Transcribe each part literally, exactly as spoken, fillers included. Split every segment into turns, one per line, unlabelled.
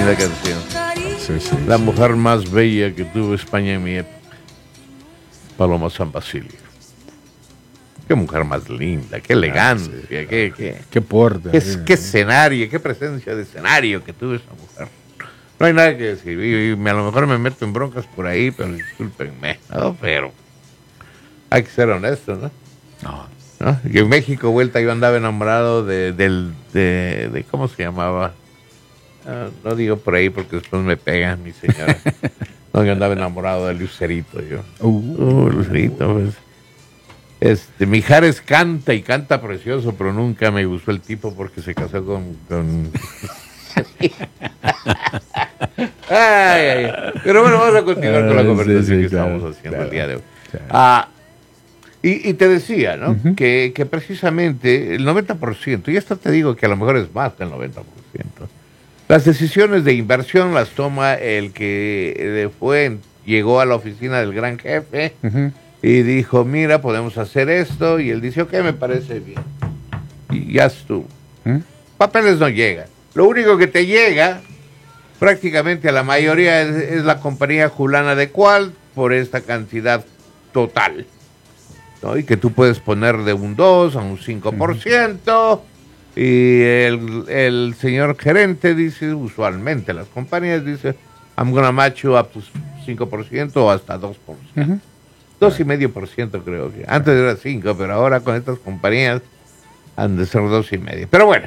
La canción.
Sí, sí.
La mujer más bella que tuvo España en mi época. Paloma San Basilio. Qué mujer más linda, qué elegancia, ah, sí, qué, qué, qué,
qué porte.
Qué, qué escenario, qué presencia de escenario que tuvo esa mujer. No hay nada que decir. Y, y a lo mejor me meto en broncas por ahí, pero discúlpenme. No, pero hay que ser honesto, ¿no?
No.
¿No? Y en México, vuelta, yo andaba enamorado de, del, de, de ¿cómo se llamaba? Uh, no digo por ahí porque después me pegan, mi señora. No, yo andaba enamorado de Lucerito, yo. Uh, uh Lucerito, pues. Este, Mijares canta y canta precioso, pero nunca me gustó el tipo porque se casó con... con... ay, ay. Pero bueno, vamos a continuar con la conversación sí, sí, que claro, estamos haciendo claro, el día de hoy. Claro. Ah, y, y te decía, ¿no? Uh-huh. que, que precisamente el noventa por ciento, y esto te digo que a lo mejor es más del noventa por ciento, las decisiones de inversión las toma el que fue, llegó a la oficina del gran jefe uh-huh. y dijo, mira, podemos hacer esto, y él dice, ok, me parece bien. Y ya estuvo. ¿Uh-huh. Papeles no llegan. Lo único que te llega, prácticamente a la mayoría, es, es la compañía Julana de Cual, por esta cantidad total, ¿no? Y que tú puedes poner de un dos a un cinco por ciento, uh-huh. Y el, el señor gerente dice, usualmente las compañías dicen, I'm gonna match you up to cinco por ciento o hasta dos por ciento. Uh-huh. dos y medio por ciento creo que. Antes era cinco, pero ahora con estas compañías han de ser dos y medio. Pero bueno,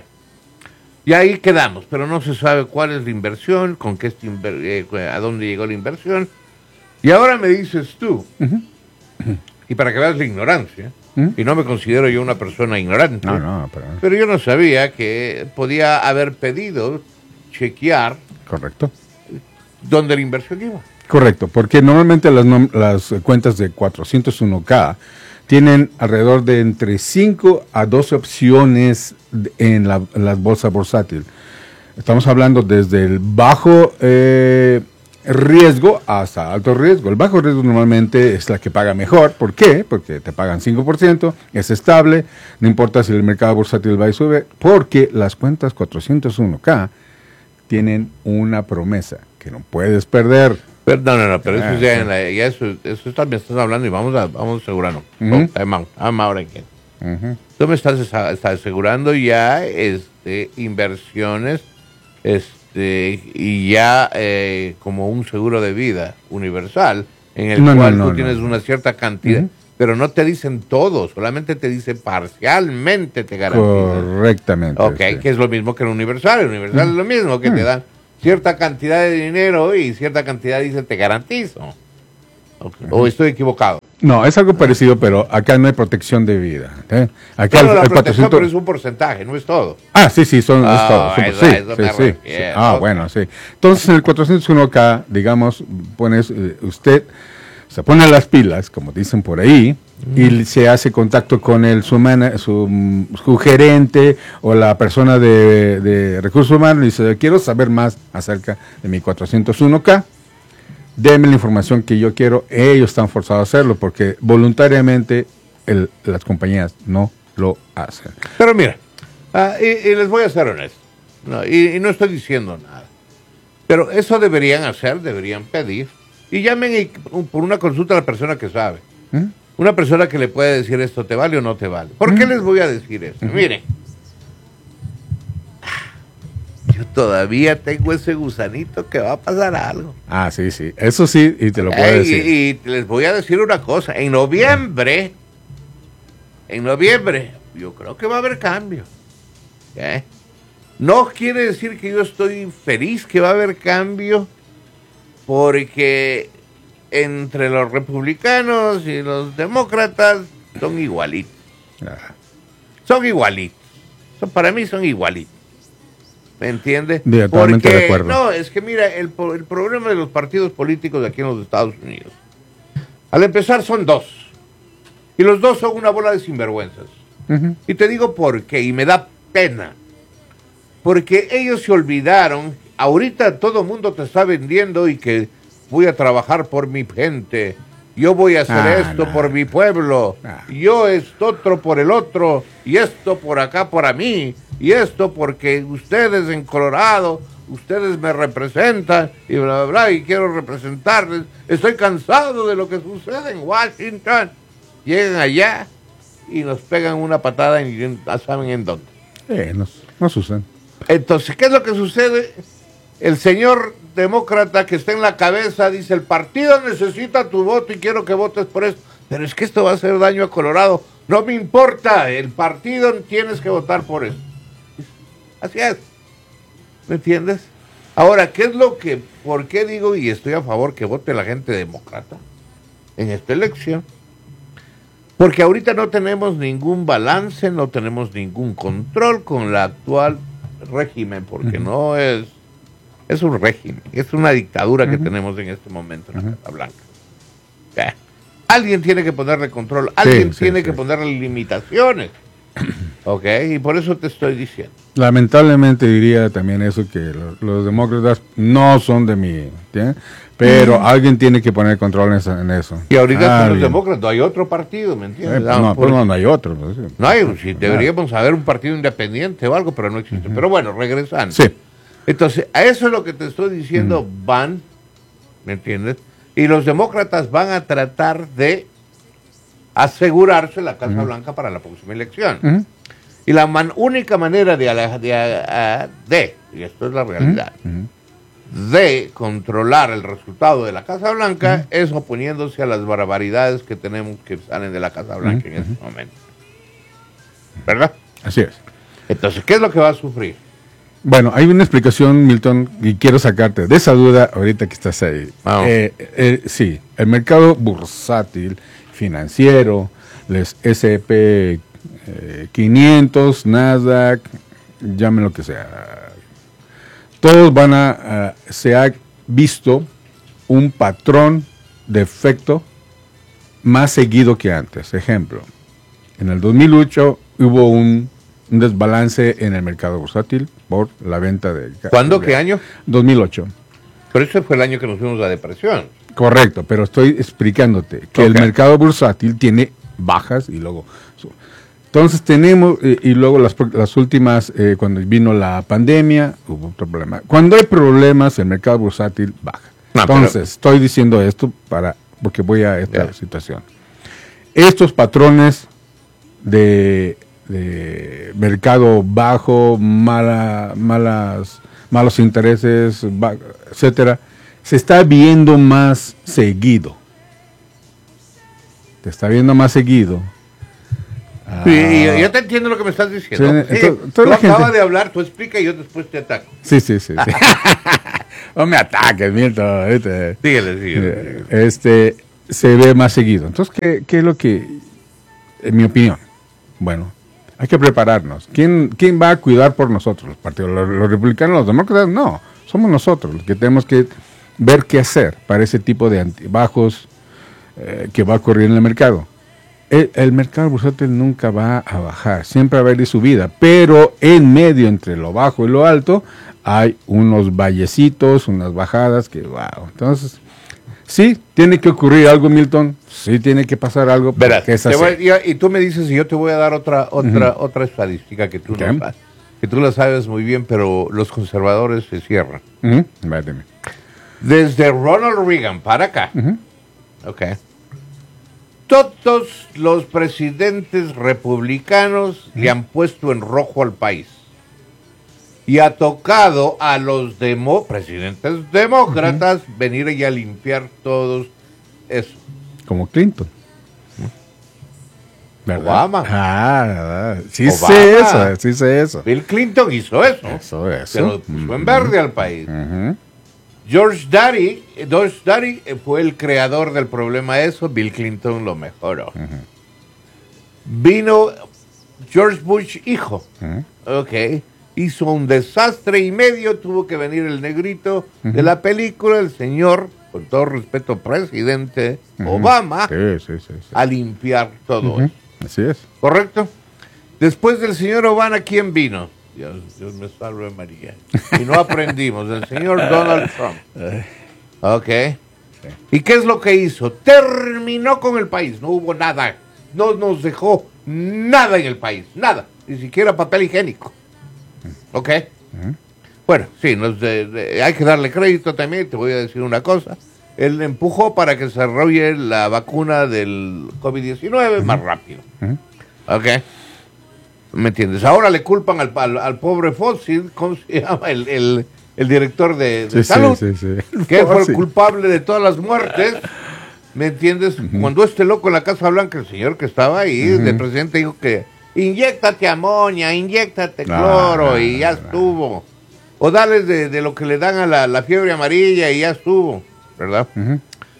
y ahí quedamos, pero no se sabe cuál es la inversión, con qué inver- eh, a dónde llegó la inversión. Y ahora me dices tú, uh-huh. Uh-huh. y para que veas la ignorancia, ¿Mm? Y no me considero yo una persona ignorante,
no, no, pero...
pero yo no sabía que podía haber pedido chequear
correcto
dónde la inversión iba.
Correcto, porque normalmente las, las cuentas de cuatrocientos uno K tienen alrededor de entre cinco a doce opciones en la, en la bolsa bursátil. Estamos hablando desde el bajo eh, riesgo hasta alto riesgo. El bajo riesgo normalmente es la que paga mejor. ¿Por qué? Porque te pagan cinco por ciento, es estable, no importa si el mercado bursátil va y sube, porque las cuentas cuatrocientos uno K tienen una promesa que no puedes perder.
Pero, no, no, no, pero ah, eso ya, sí. en la, ya eso, eso está, me estás hablando y vamos a, vamos asegurando. Uh-huh. Oh, I'm out, I'm out again. Uh-huh. Tú me estás, estás asegurando ya este, inversiones este, y ya eh, como un seguro de vida universal en el no, cual no, no, tú tienes no. una cierta cantidad, uh-huh. pero no te dicen todo, solamente te dicen parcialmente te garantizan.
Correctamente.
Ok,
sí.
que es lo mismo que el universal. El universal uh-huh. es lo mismo, que uh-huh. te dan cierta cantidad de dinero y cierta cantidad dice te garantizo. Okay. ¿O estoy equivocado?
No, es algo parecido, pero acá no hay protección de vida. ¿eh? Acá
pero
el,
la
el
protección
cuatrocientos...
pero es un porcentaje, no es todo.
Ah, sí, sí, son,
oh,
es todo. Son,
eso,
sí,
eso
sí, sí,
refiero,
sí. Ah, okay. Bueno, sí. Entonces, en el cuatrocientos uno K, digamos, pones, eh, usted se pone las pilas, como dicen por ahí, mm. y se hace contacto con el su, mana, su, su gerente o la persona de, de recursos humanos y dice, quiero saber más acerca de mi cuatrocientos uno K. Denme la información que yo quiero. Ellos están forzados a hacerlo porque voluntariamente el, las compañías no lo hacen.
Pero mira, uh, y, y les voy a ser honesto, no, y, y no estoy diciendo nada, pero eso deberían hacer, deberían pedir, y llamen y, por una consulta a la persona que sabe. ¿Mm? Una persona que le puede decir esto te vale o no te vale. ¿Por ¿Mm? qué les voy a decir esto? ¿Mm? Miren, yo todavía tengo ese gusanito que va a pasar algo.
Ah, sí, sí. Eso sí, y te lo puedo
Ey,
decir.
Y, y les voy a decir una cosa. En noviembre, en noviembre, yo creo que va a haber cambio. ¿Eh? No quiere decir que yo estoy feliz que va a haber cambio, porque entre los republicanos y los demócratas son igualitos. Ah. Son igualitos. Son, para mí son igualitos. ¿Me entiendes?
Totalmente de acuerdo.
No, es que mira, el, el problema de los partidos políticos de aquí en los Estados Unidos, al empezar son dos, y los dos son una bola de sinvergüenzas. Uh-huh. Y te digo por qué, y me da pena, porque ellos se olvidaron, ahorita todo el mundo te está vendiendo y que voy a trabajar por mi gente, yo voy a hacer ah, esto no, por mi pueblo, no. yo esto otro por el otro, y esto por acá por a mí. y esto porque ustedes en Colorado, ustedes me representan y bla, bla, bla, y quiero representarles. Estoy cansado de lo que sucede en Washington. Llegan allá y nos pegan una patada y ¿saben en dónde?
Eh, no, no sucede.
Entonces, ¿qué es lo que sucede? El señor demócrata que está en la cabeza dice, el partido necesita tu voto y quiero que votes por esto. Pero es que esto va a hacer daño a Colorado. No me importa, el partido tienes que votar por eso. Así es. ¿Me entiendes? Ahora, ¿qué es lo que, por qué digo y estoy a favor que vote la gente demócrata en esta elección? Porque ahorita no tenemos ningún balance, no tenemos ningún control con la actual régimen, porque uh-huh. no es, es un régimen, es una dictadura uh-huh. que tenemos en este momento en la uh-huh. Casa Blanca. Eh, alguien tiene que ponerle control, alguien sí, tiene sí, que sí. ponerle limitaciones. Ok, y por eso te estoy diciendo. Lamentablemente diría también eso, que los, los demócratas no son de mí, ¿entiendes? Pero mm. alguien tiene que poner control en eso. En eso. Y ahorita con los demócratas no hay otro partido, ¿me entiendes? Eh, no, por, no, no hay otro. Pues, sí. No hay, sí, deberíamos haber un partido independiente o algo, pero no existe. Uh-huh. Pero bueno, regresando. Sí. Entonces, a eso es lo que te estoy diciendo, uh-huh. van, ¿me entiendes? Y los demócratas van a tratar de asegurarse la Casa uh-huh. Blanca para la próxima elección. Uh-huh. Y la man, única manera de, de, de, de, y esto es la realidad, uh-huh. de controlar el resultado de la Casa Blanca uh-huh. es oponiéndose a las barbaridades que tenemos que salen de la Casa Blanca uh-huh. en este momento. ¿Verdad? Así es. Entonces, ¿qué es lo que va a sufrir? Bueno, hay una explicación, Milton, y quiero sacarte de esa duda ahorita que estás ahí. Oh. Eh, eh, sí, el mercado bursátil, financiero, les ese pe eh, quinientos, Nasdaq, llamen lo que sea. Todos van a, uh, se ha visto un patrón de efecto más seguido que antes. Ejemplo, en el dos mil ocho hubo un, un desbalance en el mercado bursátil por la venta de... ¿Cuándo? De, ¿Qué año? dos mil ocho. Pero ese fue el año que nos fuimos a la depresión. Correcto, pero estoy explicándote que okay. el mercado bursátil tiene bajas y luego... Entonces tenemos, eh, y luego las, las últimas, eh, cuando vino la pandemia, hubo otro problema. Cuando hay problemas, el mercado bursátil baja. No, Entonces, pero... estoy diciendo esto para porque voy a esta yeah. situación. Estos patrones de, de mercado bajo, mala, malas, malos intereses, ba, etcétera, se está viendo más seguido. Se está viendo más seguido. Ah. Sí, yo te entiendo lo que me estás diciendo. Sí, sí, tú acabas gente... de hablar, tú explica y yo después te ataco. Sí, sí, sí. sí. No me ataques, Milton. Este, síguele, síguele. Este, se ve más seguido. Entonces, ¿qué, qué es lo que, en mi opinión? Bueno, hay que prepararnos. ¿Quién, quién va a cuidar por nosotros? ¿Los partidos, los, los republicanos, los demócratas? No, somos nosotros los que tenemos que ver qué hacer para ese tipo de antibajos eh, que va a ocurrir en el mercado. El, el mercado bursátil nunca va a bajar, siempre va a haber subida, pero en medio entre lo bajo y lo alto hay unos vallecitos, unas bajadas que wow. Entonces, sí, tiene que ocurrir algo, Milton, sí tiene que pasar algo. Verás, es así. Voy, y, y tú me dices y yo te voy a dar otra otra uh-huh. otra estadística que tú okay. no sabes, que tú la sabes muy bien, pero los conservadores se cierran. Uh-huh. Desde Ronald Reagan para acá, uh-huh. okay. Todos los presidentes republicanos uh-huh. le han puesto en rojo al país. Y ha tocado a los demo, presidentes demócratas uh-huh. venir y a limpiar todos eso. Como Clinton. ¿Verdad? Obama. Ah, sí Obama. sé eso, sí sé eso. Bill Clinton hizo eso. Eso, eso. Se lo puso uh-huh. en verde al país. Uh-huh. George W. George W. fue el creador del problema eso, Bill Clinton lo mejoró. Uh-huh. Vino George Bush hijo, uh-huh. ok, hizo un desastre y medio, tuvo que venir el negrito uh-huh. de la película, el señor, con todo respeto, presidente uh-huh. Obama, sí, sí, sí, sí. a limpiar todo uh-huh. eso. Así es. ¿Correcto? Después del señor Obama, ¿quién vino? Dios, Dios me salve María. Y no aprendimos. El señor Donald Trump. Ok. Sí. ¿Y qué es lo que hizo? Terminó con el país. No hubo nada. No nos dejó nada en el país. Nada. Ni siquiera papel higiénico. Ok. Uh-huh. Bueno, sí, nos de, de, hay que darle crédito también, te voy a decir una cosa. Él empujó para que se desarrolle la vacuna del COVID diecinueve uh-huh. más rápido. Uh-huh. Ok. ¿Me entiendes? Ahora le culpan al, al, al pobre Fauci, ¿cómo se llama? El, el, el director de, de
sí,
salud,
sí, sí, sí.
que fue el culpable de todas las muertes. ¿Me entiendes? Uh-huh. Cuando este loco en la Casa Blanca, el señor que estaba ahí, uh-huh. el presidente dijo que inyéctate amonia, inyéctate cloro ah, y ya ah, estuvo. O dale de, de lo que le dan a la, la fiebre amarilla y ya estuvo, ¿verdad? Uh-huh.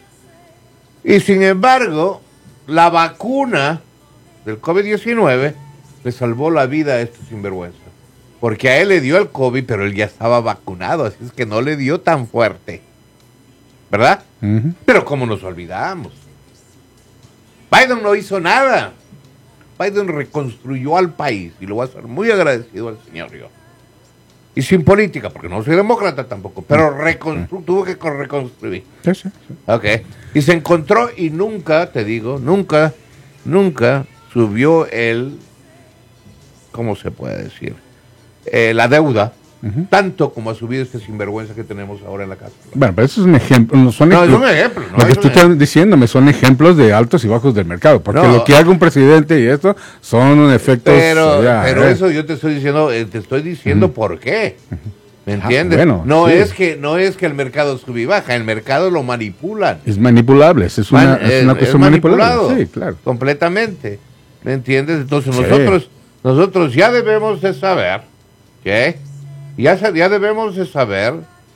Y sin embargo, la vacuna del COVID diecinueve le salvó la vida a este sinvergüenza. Porque a él le dio el COVID, pero él ya estaba vacunado, así es que no le dio tan fuerte. ¿Verdad? Uh-huh. Pero ¿cómo nos olvidamos? Biden no hizo nada. Biden reconstruyó al país, y lo voy a ser muy agradecido al señor yo. Y sin política, porque no soy demócrata tampoco, pero reconstru- uh-huh. tuvo que reconstruir.
Sí, sí, sí.
Ok. Y se encontró, y nunca, te digo, nunca, nunca subió el... ¿Cómo se puede decir? Eh, la deuda, uh-huh. tanto como ha subido este sinvergüenza que tenemos ahora en la casa.
Bueno, pero eso es un ejemplo. No, son
no
ejemplos.
es un ejemplo. No,
lo que tú estás diciéndome son ejemplos de altos y bajos del mercado. Porque no. lo que haga un presidente y esto son efectos...
Pero, ya, pero eh. eso yo te estoy diciendo, eh, te estoy diciendo uh-huh. por qué. ¿Me entiendes?
Ah, bueno,
no,
sí.
es que, no es que el mercado sube y baja, el mercado lo manipulan.
Es manipulable, es una, Man, es una es, cuestión es manipulable. Sí, claro.
Completamente. ¿Me entiendes? Entonces sí. nosotros... Nosotros ya debemos de saber, ¿qué? Ya, ya debemos de saber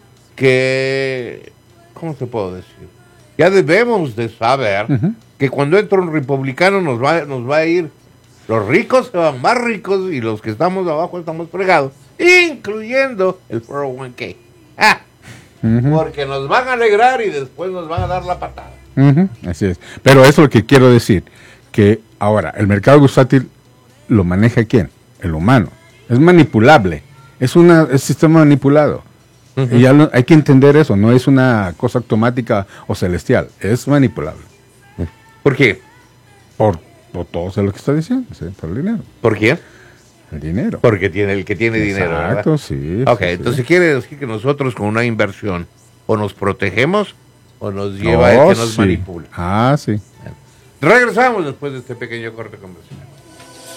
que, ¿cómo se puede decir? Ya debemos de saber uh-huh. que cuando entra un republicano nos va, nos va a ir, los ricos se van más ricos y los que estamos abajo estamos fregados, incluyendo el cuatro oh uno k. ¡Ah! Uh-huh. Porque nos van a alegrar y después nos van a dar la patada.
Uh-huh. Así es. Pero eso es lo que quiero decir, que ahora, el mercado bursátil ¿lo maneja quién? El humano. Es manipulable. Es una, es sistema manipulado. Uh-huh. Y ya lo, hay que entender eso. No es una cosa automática o celestial. Es manipulable.
¿Por qué?
Por, por todo lo que está diciendo. ¿Sí? Por el dinero.
¿Por qué?
El dinero.
Porque tiene el que tiene
Exacto,
dinero, ¿verdad?
Exacto, sí.
Ok,
sí,
entonces
sí.
quiere decir que nosotros con una inversión o nos protegemos o nos lleva oh, a que nos
sí.
manipula.
Ah, sí.
Regresamos después de este pequeño corte comercial.